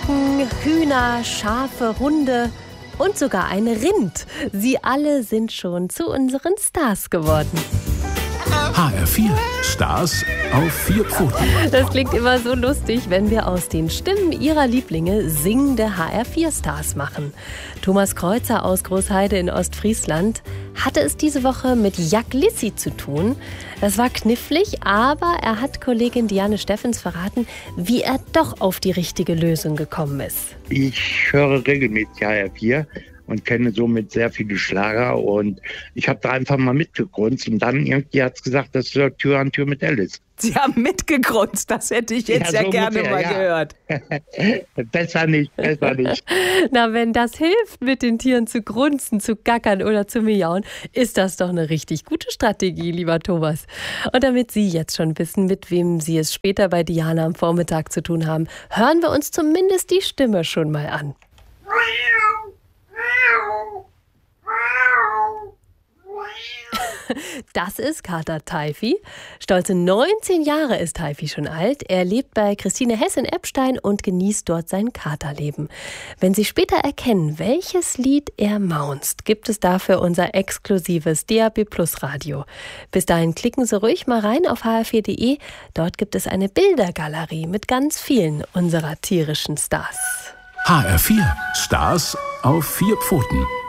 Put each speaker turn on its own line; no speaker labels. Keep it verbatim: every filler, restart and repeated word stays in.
Ziegen, Hühner, Schafe, Hunde und sogar ein Rind. Sie alle sind schon zu unseren Stars geworden.
H R vier Stars auf vier Pfoten.
Das klingt immer so lustig, wenn wir aus den Stimmen ihrer Lieblinge singende H R vier Stars machen. Thomas Kreuzer aus Großheide in Ostfriesland hatte es diese Woche mit Jack Lissi zu tun. Das war knifflig, aber er hat Kollegin Diane Steffens verraten, wie er doch auf die richtige Lösung gekommen ist.
Ich höre regelmäßig H R vier und kenne somit sehr viele Schlager, und ich habe da einfach mal mitgegrunzt, und dann irgendwie hat es gesagt, das ist Tür an Tür mit Alice.
Sie haben mitgegrunzt, das hätte ich jetzt ja, ja so gerne ungefähr, mal ja. gehört.
Besser nicht, besser nicht.
Na, wenn das hilft, mit den Tieren zu grunzen, zu gackern oder zu miauen, ist das doch eine richtig gute Strategie, lieber Thomas. Und damit Sie jetzt schon wissen, mit wem Sie es später bei Diana am Vormittag zu tun haben, hören wir uns zumindest die Stimme schon mal an. Das ist Kater Teifi. Stolze neunzehn Jahre ist Teifi schon alt. Er lebt bei Christine Hess in Eppstein und genießt dort sein Katerleben. Wenn Sie später erkennen, welches Lied er maunzt, gibt es dafür unser exklusives D A B Plus Radio. Bis dahin klicken Sie ruhig mal rein auf h r vier punkt d e. Dort gibt es eine Bildergalerie mit ganz vielen unserer tierischen Stars.
H R vier Stars auf vier Pfoten.